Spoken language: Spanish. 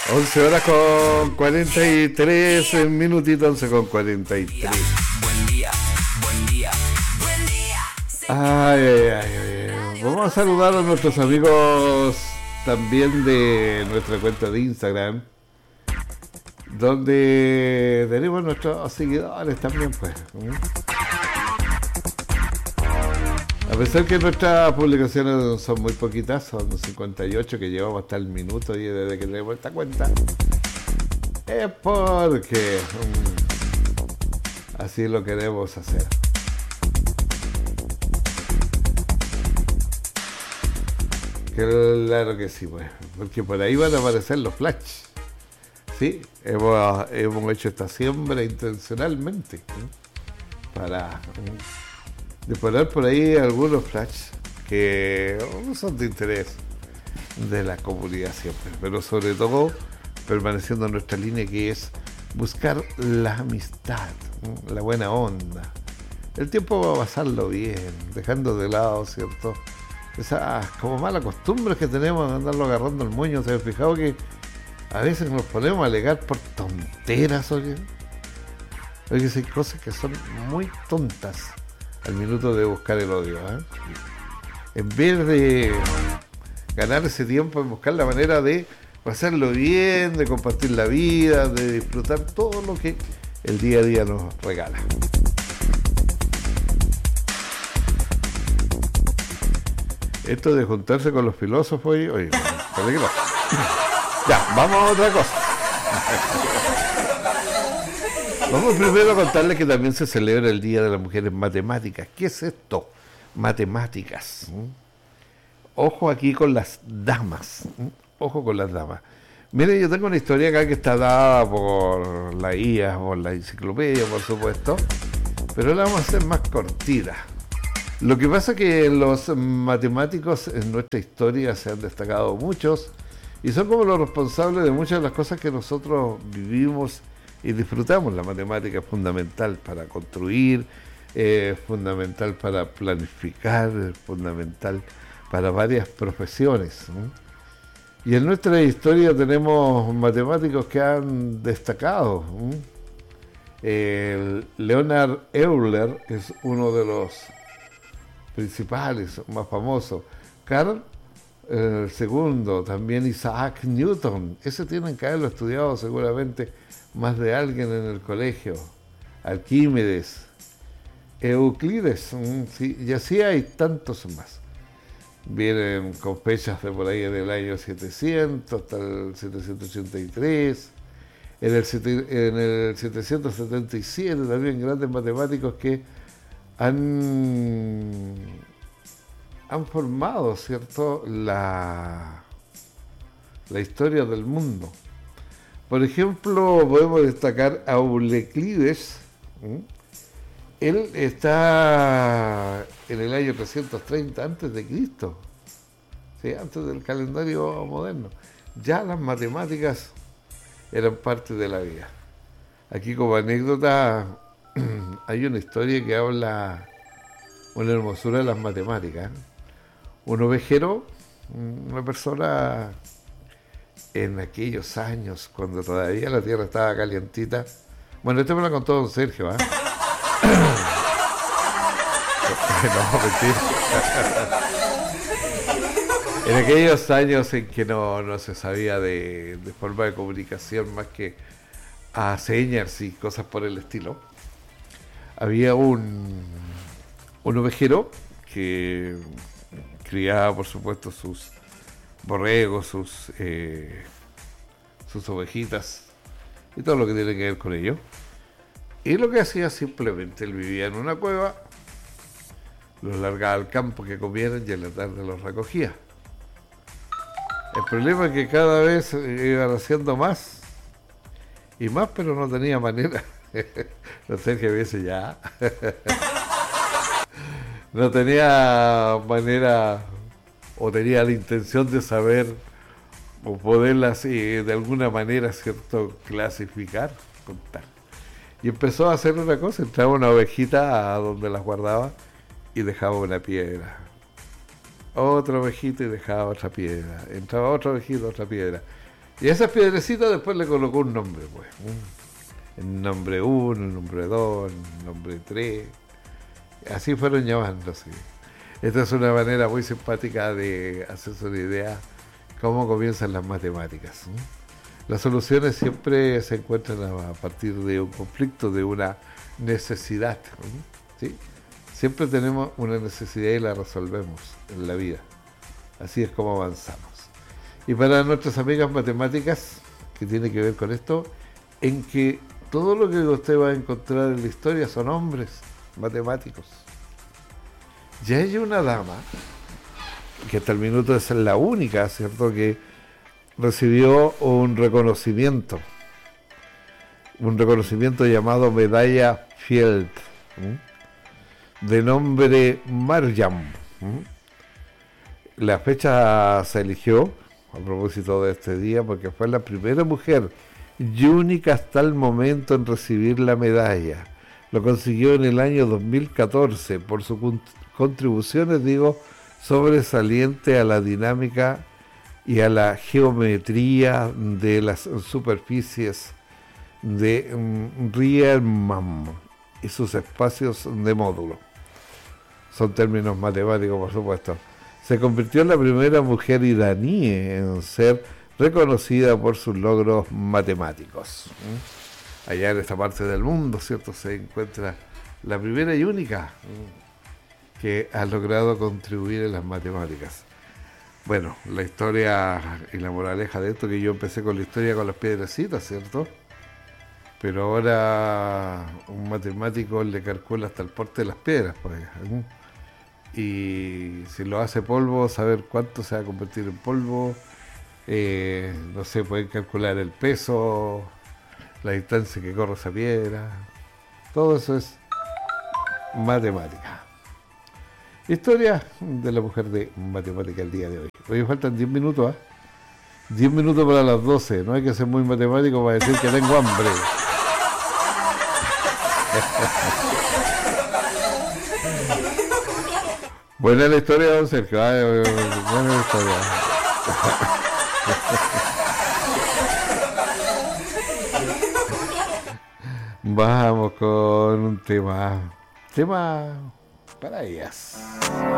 11 horas con 43 minutitos, 11 con 43. Buen día, buen día, buen día. Ay, ay, ay, ay. Vamos a saludar a nuestros amigos también de nuestra cuenta de Instagram, donde tenemos nuestros seguidores también, pues. A pesar que nuestras publicaciones son muy poquitas, son 58 que llevamos hasta el minuto y desde que tenemos esta cuenta, es porque así lo queremos hacer. Claro que sí, pues, porque por ahí van a aparecer los flash. Sí, hemos hecho esta siembra intencionalmente para disponer por ahí algunos flash que son de interés de la comunidad siempre, pero sobre todo permaneciendo en nuestra línea, que es buscar la amistad, la buena onda, el tiempo va a pasarlo bien, dejando de lado, ¿cierto?, esas como malas costumbres que tenemos de andarlo agarrando el moño. ¿Se han fijado que a veces nos ponemos a alegar por tonteras? Oye, hay cosas que son muy tontas al minuto de buscar el odio, ¿eh? En vez de ganar ese tiempo en buscar la manera de pasarlo bien, de compartir la vida, de disfrutar todo lo que el día a día nos regala. Esto de juntarse con los filósofos, oye, peligroso. Ya, vamos a otra cosa. Vamos primero a contarles que también se celebra el Día de las Mujeres Matemáticas. ¿Qué es esto? Matemáticas. Ojo aquí con las damas. Ojo con las damas. Miren, yo tengo una historia acá que está dada por la IA, por la enciclopedia, por supuesto, pero la vamos a hacer más cortita. Lo que pasa es que los matemáticos en nuestra historia se han destacado muchos y son como los responsables de muchas de las cosas que nosotros vivimos y disfrutamos. La matemática es fundamental para construir, es fundamental para planificar, es fundamental para varias profesiones, ¿no? Y en nuestra historia tenemos matemáticos que han destacado, ¿no? Leonhard Euler es uno de los principales, más famosos. Carl II, también Isaac Newton, ese tienen que haberlo estudiado seguramente más de alguien en el colegio. Arquímedes, Euclides, sí, y así hay tantos más. Vienen con fechas de por ahí del año 700 hasta el 783. En el 777 también grandes matemáticos que han formado, ¿cierto?, la historia del mundo. Por ejemplo, podemos destacar a Euclides. Él está en el año 330 antes de Cristo, ¿sí?, antes del calendario moderno. Ya las matemáticas eran parte de la vida. Aquí como anécdota hay una historia que habla una hermosura de las matemáticas. Un ovejero, una persona en aquellos años, cuando todavía la tierra estaba calientita. Bueno, esto me lo contó don Sergio, ¿eh? No, mentira. En aquellos años en que no se sabía de forma de comunicación más que a señas y cosas por el estilo, había un ovejero que criaba, por supuesto, sus borregos, sus ovejitas y todo lo que tiene que ver con ello. Y lo que hacía simplemente, él vivía en una cueva, los largaba al campo que comieran y en la tarde los recogía. El problema es que cada vez iban haciendo más y más, pero no tenía manera. No sé qué hubiese ya. No tenía manera o tenía la intención de saber o poderlas de alguna manera, ¿cierto?, clasificar, contar. Y empezó a hacer una cosa: entraba una ovejita a donde las guardaba y dejaba una piedra. Otra ovejita y dejaba otra piedra. Entraba otra ovejita, otra piedra. Y a esas piedrecitas después le colocó un nombre, pues. El nombre 1, el nombre 2, el nombre 3. Así fueron llamándose. Esta es una manera muy simpática de hacerse una idea cómo comienzan las matemáticas. Las soluciones siempre se encuentran a partir de un conflicto, de una necesidad. ¿Sí? Siempre tenemos una necesidad y la resolvemos en la vida. Así es como avanzamos. Y para nuestras amigas matemáticas, que tiene que ver con esto, en que todo lo que usted va a encontrar en la historia son hombres matemáticos. Ya hay una dama, que hasta el minuto es la única, ¿cierto?, que recibió un reconocimiento llamado Medalla Fields, de nombre Maryam. La fecha se eligió a propósito de este día porque fue la primera mujer y única hasta el momento en recibir la medalla. Lo consiguió en el año 2014 por sus contribuciones, sobresaliente a la dinámica y a la geometría de las superficies de Riemann y sus espacios de módulo. Son términos matemáticos, por supuesto. Se convirtió en la primera mujer iraní en ser reconocida por sus logros matemáticos. Allá en esta parte del mundo, ¿cierto?, se encuentra la primera y única que ha logrado contribuir en las matemáticas. Bueno, la historia y la moraleja de esto, que yo empecé con la historia con las piedrecitas, ¿cierto? Pero ahora un matemático le calcula hasta el porte de las piedras, pues. Y si lo hace polvo, saber cuánto se va a convertir en polvo. No sé, pueden calcular el peso, la distancia que corre esa piedra. Todo eso es matemática. Historia de la mujer de matemática el día de hoy. Hoy faltan 10 minutos, 10 minutos para las 12. No hay que ser muy matemático para decir que tengo hambre. Buena la historia, don Sergio. Buena la historia. Vamos con un tema para ellas.